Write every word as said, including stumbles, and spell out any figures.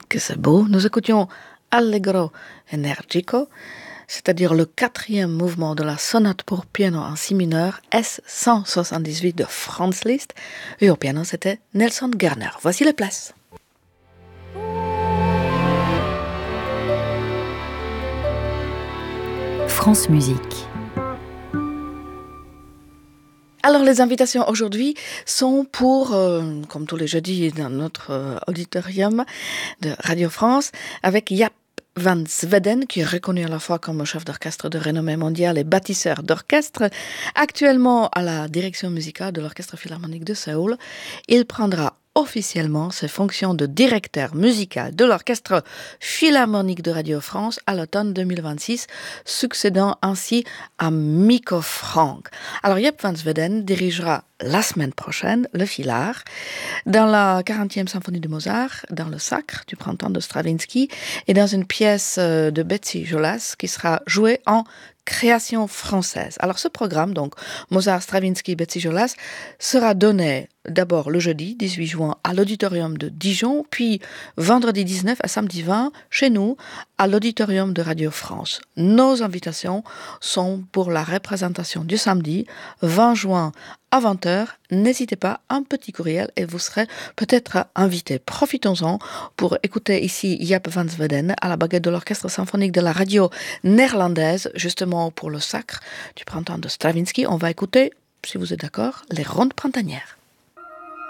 que c'est beau. Nous écoutions Allegro Energico, c'est-à-dire le quatrième mouvement de la sonate pour piano en si mineur S cent soixante-dix-huit de Franz Liszt. Et au piano, c'était Nelson Gerner. Voici les places. France Musique. Alors les invitations aujourd'hui sont pour, euh, comme tous les jeudis dans notre euh, auditorium de Radio France, avec Jaap van Zweden, qui est reconnu à la fois comme chef d'orchestre de renommée mondiale et bâtisseur d'orchestre, actuellement à la direction musicale de l'Orchestre Philharmonique de Séoul. Il prendra officiellement ses fonctions de directeur musical de l'Orchestre Philharmonique de Radio France à l'automne deux mille vingt-six, succédant ainsi à Mikko Franck. Alors Jaap van Zweden dirigera la semaine prochaine le Philhar dans la quarantième symphonie de Mozart, dans le Sacre du printemps de Stravinsky et dans une pièce de Betsy Jolas qui sera jouée en création française. Alors ce programme, donc Mozart, Stravinsky, Betsy Jolas, sera donné d'abord le jeudi dix-huit juin à l'auditorium de Dijon, puis vendredi dix-neuf à samedi vingt chez nous à l'auditorium de Radio France. Nos invitations sont pour la représentation du samedi vingt juin à vingt heures. N'hésitez pas, un petit courriel et vous serez peut-être invité. Profitons-en pour écouter ici Jaap van Zweden à la baguette de l'Orchestre symphonique de la radio néerlandaise, justement pour le Sacre du printemps de Stravinsky. On va écouter, si vous êtes d'accord, les rondes printanières.